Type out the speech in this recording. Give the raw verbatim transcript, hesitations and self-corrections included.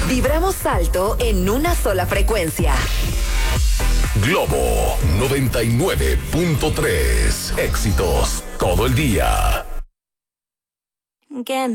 Vibramos alto en una sola frecuencia. Globo noventa y nueve punto tres. Éxitos todo el día. Que